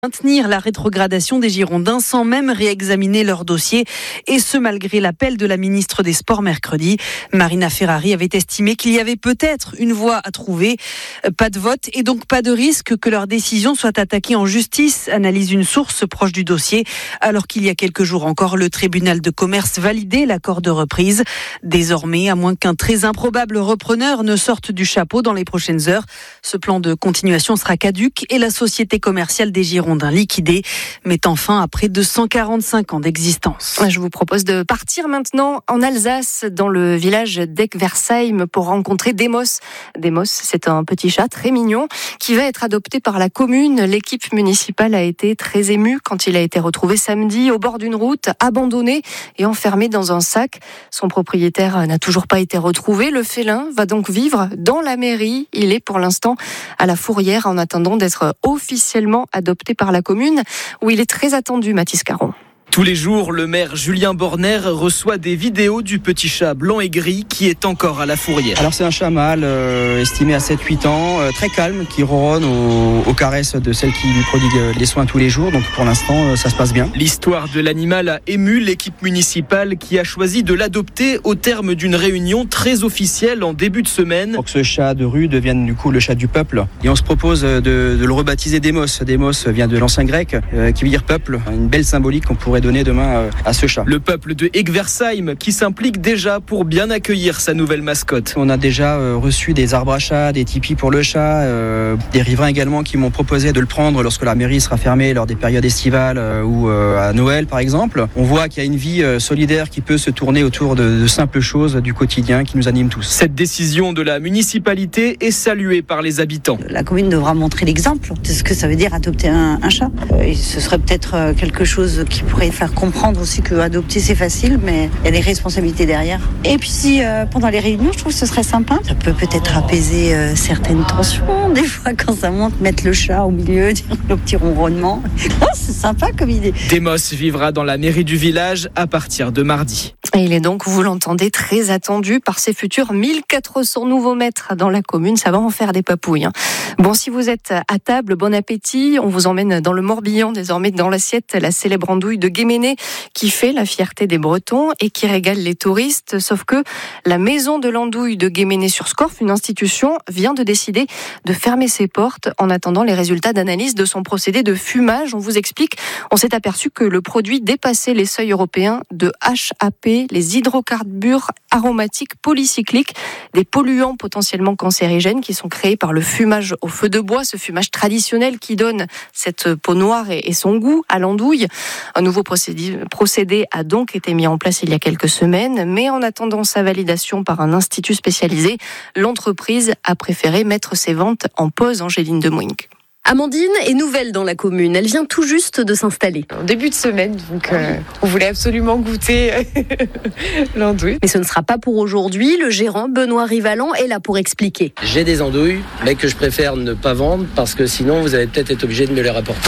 Maintenir la rétrogradation des Girondins sans même réexaminer leur dossier, et ce malgré l'appel de la ministre des Sports mercredi. Marina Ferrari avait estimé qu'il y avait peut-être une voie à trouver. Pas de vote et donc pas de risque que leur décision soit attaquée en justice, analyse une source proche du dossier, alors qu'il y a quelques jours encore, le tribunal de commerce validait l'accord de reprise. Désormais, à moins qu'un très improbable repreneur ne sorte du chapeau dans les prochaines heures, ce plan de continuation sera caduc et la société commerciale des Girondins liquidé, mettant fin à près de 145 ans d'existence. Je vous propose de partir maintenant en Alsace, dans le village d'Egversheim, pour rencontrer Demos. Demos, c'est un petit chat très mignon qui va être adopté par la commune. L'équipe municipale a été très émue quand il a été retrouvé samedi au bord d'une route, abandonné et enfermé dans un sac. Son propriétaire n'a toujours pas été retrouvé. Le félin va donc vivre dans la mairie. Il est pour l'instant à la Fourrière en attendant d'être officiellement adopté par la commune, où il est très attendu, Mathis Caron. Tous les jours, le maire Julien Borner reçoit des vidéos du petit chat blanc et gris qui est encore à la Fourrière. Alors c'est un chat mâle estimé à 7-8 ans, très calme, qui ronronne aux caresses de celle qui lui prodigue les soins tous les jours. Donc pour l'instant, ça se passe bien. L'histoire de l'animal a ému l'équipe municipale qui a choisi de l'adopter au terme d'une réunion très officielle en début de semaine. Pour que ce chat de rue devienne du coup le chat du peuple. Et on se propose de le rebaptiser Demos. Demos vient de l'ancien grec qui veut dire peuple. Une belle symbolique qu'on pourrait donner demain à ce chat. Le peuple de Egversheim qui s'implique déjà pour bien accueillir sa nouvelle mascotte. On a déjà reçu des arbres à chat, des tipis pour le chat, des riverains également qui m'ont proposé de le prendre lorsque la mairie sera fermée lors des périodes estivales ou à Noël par exemple. On voit qu'il y a une vie solidaire qui peut se tourner autour de simples choses du quotidien qui nous animent tous. Cette décision de la municipalité est saluée par les habitants. La commune devra montrer l'exemple de ce que ça veut dire adopter un chat. Et ce serait peut-être quelque chose qui pourrait faire comprendre aussi que adopter c'est facile, mais il y a des responsabilités derrière. Et puis si pendant les réunions, je trouve que ce serait sympa. Ça peut peut-être apaiser certaines tensions. Des fois quand ça monte, mettre le chat au milieu, dire le petit ronronnement. Oh, c'est sympa comme idée. Demos vivra dans la mairie du village à partir de mardi. Et il est donc, vous l'entendez, très attendu par ses futurs 1400 nouveaux maîtres dans la commune. Ça va en faire des papouilles. Bon, si vous êtes à table, bon appétit. On vous emmène dans le Morbihan, désormais dans l'assiette, la célèbre andouille de Guéméné qui fait la fierté des Bretons et qui régale les touristes. Sauf que la maison de l'andouille de Guéméné-sur-Scorff, une institution, vient de décider de fermer ses portes en attendant les résultats d'analyse de son procédé de fumage. On vous explique, on s'est aperçu que le produit dépassait les seuils européens de HAP, les hydrocarbures aromatiques polycycliques, des polluants potentiellement cancérigènes qui sont créés par le fumage au feu de bois, ce fumage traditionnel qui donne cette peau noire et son goût à l'andouille. Un nouveau procédé a donc été mis en place il y a quelques semaines, mais en attendant sa validation par un institut spécialisé, l'entreprise a préféré mettre ses ventes en pause. Angéline Demoink. Amandine est nouvelle dans la commune. Elle vient tout juste de s'installer. En début de semaine, donc on voulait absolument goûter l'andouille. Mais ce ne sera pas pour aujourd'hui. Le gérant Benoît Rivalan est là pour expliquer. J'ai des andouilles, mais que je préfère ne pas vendre parce que sinon vous allez peut-être être obligé de me les rapporter.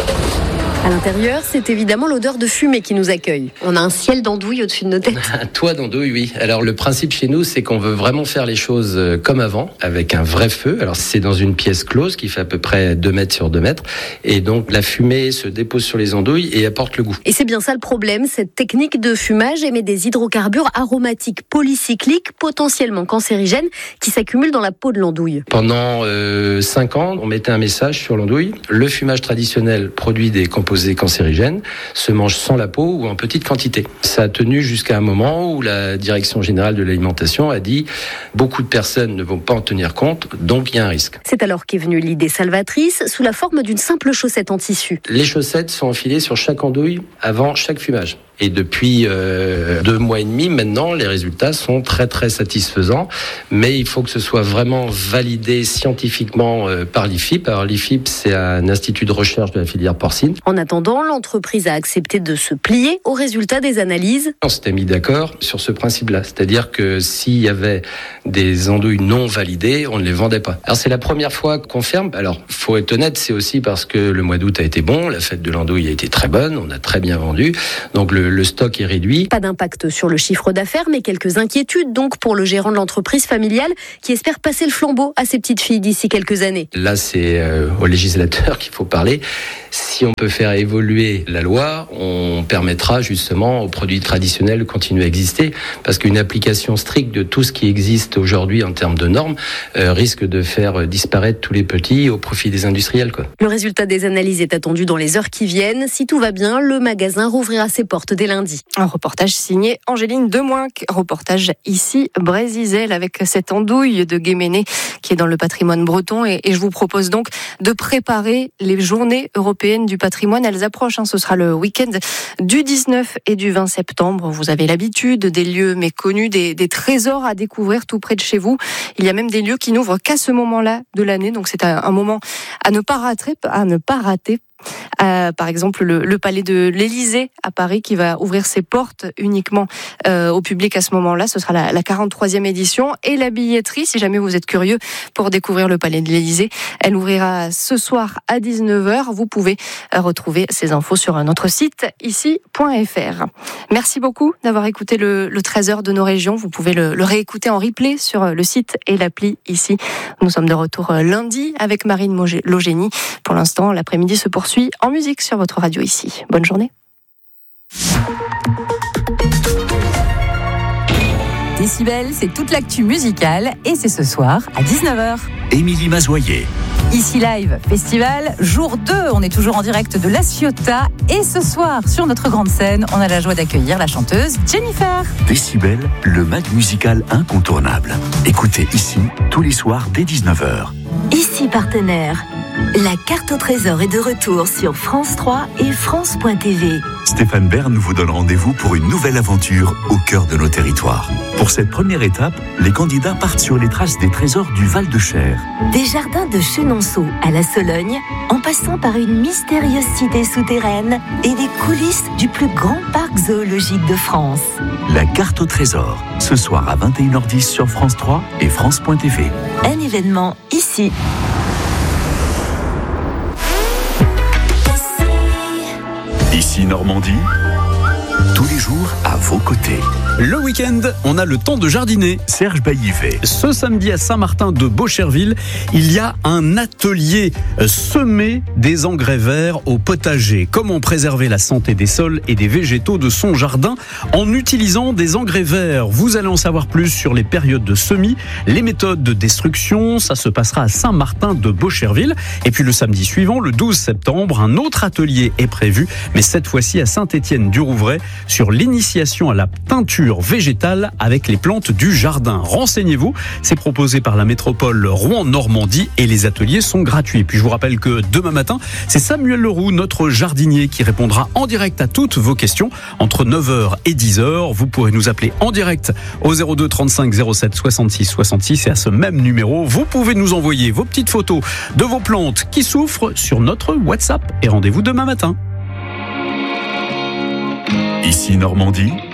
À l'intérieur, c'est évidemment l'odeur de fumée qui nous accueille. On a un ciel d'andouille au-dessus de nos têtes. Un toit d'andouille, oui. Alors le principe chez nous, c'est qu'on veut vraiment faire les choses comme avant, avec un vrai feu. Alors c'est dans une pièce close qui fait à peu près 2 mètres sur 2 mètres. Et donc la fumée se dépose sur les andouilles et apporte le goût. Et c'est bien ça le problème. Cette technique de fumage émet des hydrocarbures aromatiques polycycliques, potentiellement cancérigènes, qui s'accumulent dans la peau de l'andouille. Pendant 5 ans, on mettait un message sur l'andouille. Le fumage traditionnel produit des composés cancérigènes, se mange sans la peau ou en petite quantité. Ça a tenu jusqu'à un moment où la direction générale de l'alimentation a dit beaucoup de personnes ne vont pas en tenir compte, donc il y a un risque. C'est alors qu'est venue l'idée salvatrice sous la forme d'une simple chaussette en tissu. Les chaussettes sont enfilées sur chaque andouille avant chaque fumage. Et depuis 2 mois et demi, maintenant, les résultats sont très très satisfaisants. Mais il faut que ce soit vraiment validé scientifiquement par l'IFIP. Alors l'IFIP, c'est un institut de recherche de la filière porcine. En attendant, l'entreprise a accepté de se plier aux résultats des analyses. On s'était mis d'accord sur ce principe-là. C'est-à-dire que s'il y avait des andouilles non validées, on ne les vendait pas. Alors c'est la première fois qu'on ferme. Alors, faut être honnête, c'est aussi parce que le mois d'août a été bon, la fête de l'andouille a été très bonne, on a très bien vendu. Donc le le stock est réduit. Pas d'impact sur le chiffre d'affaires, mais quelques inquiétudes donc pour le gérant de l'entreprise familiale qui espère passer le flambeau à ses petites filles d'ici quelques années. Là, c'est au législateur qu'il faut parler. Si on peut faire évoluer la loi, on permettra justement aux produits traditionnels de continuer à exister, parce qu'une application stricte de tout ce qui existe aujourd'hui en termes de normes risque de faire disparaître tous les petits au profit des industriels, quoi. Le résultat des analyses est attendu dans les heures qui viennent. Si tout va bien, le magasin rouvrira ses portes dès lundi. Un reportage signé Angéline Demoinck. Reportage ici, Brésisel, avec cette andouille de Guéméné qui est dans le patrimoine breton. Et je vous propose donc de préparer les journées européennes du patrimoine. Elles approchent, ce sera le week-end du 19 et du 20 septembre. Vous avez l'habitude des lieux méconnus, des trésors à découvrir tout près de chez vous. Il y a même des lieux qui n'ouvrent qu'à ce moment-là de l'année. Donc c'est un moment à ne pas rater. Par exemple, le palais de l'Élysée à Paris qui va ouvrir ses portes uniquement au public à ce moment-là. Ce sera la 43e édition. Et la billetterie, si jamais vous êtes curieux pour découvrir le palais de l'Élysée, elle ouvrira ce soir à 19h. Vous pouvez retrouver ces infos sur notre site ici.fr. Merci beaucoup d'avoir écouté le 13h de nos régions. Vous pouvez le réécouter en replay sur le site et l'appli ici. Nous sommes de retour lundi avec Marine Logénie. Pour l'instant, l'après-midi se poursuit en musique sur votre radio ici. Bonne journée. Décibel, c'est toute l'actu musicale et c'est ce soir à 19h. Émilie Mazoyer. Ici Live Festival, jour 2, on est toujours en direct de La Ciotat et ce soir, sur notre grande scène, on a la joie d'accueillir la chanteuse Jennifer. Décibel, le mag musical incontournable. Écoutez ici, tous les soirs dès 19h. Ici partenaire. La carte au trésor est de retour sur France 3 et France.tv. Stéphane Bern vous donne rendez-vous pour une nouvelle aventure au cœur de nos territoires. Pour cette première étape, les candidats partent sur les traces des trésors du Val-de-Cher. Des jardins de Chenonceau à la Sologne, en passant par une mystérieuse cité souterraine et des coulisses du plus grand parc zoologique de France. La carte au trésor, ce soir à 21h10 sur France 3 et France.tv. Un événement ici. Ici Normandie, tous les jours à vos côtés. Le week-end, on a le temps de jardiner. Serge Baillivet. Ce samedi à Saint-Martin de Beaucherville, il y a un atelier semer des engrais verts au potager. Comment préserver la santé des sols et des végétaux de son jardin en utilisant des engrais verts. Vous allez en savoir plus sur les périodes de semis, les méthodes de destruction. Ça se passera à Saint-Martin de Beaucherville. Et puis le samedi suivant, le 12 septembre, un autre atelier est prévu, mais cette fois-ci à Saint-Étienne-du-Rouvray, sur l'initiation à la teinture végétale avec les plantes du jardin. Renseignez-vous, c'est proposé par la métropole Rouen-Normandie et les ateliers sont gratuits. Puis je vous rappelle que demain matin, c'est Samuel Leroux, notre jardinier, qui répondra en direct à toutes vos questions entre 9h et 10h. Vous pourrez nous appeler en direct au 02 35 07 66 66 et à ce même numéro, vous pouvez nous envoyer vos petites photos de vos plantes qui souffrent sur notre WhatsApp et rendez-vous demain matin. Ici Normandie,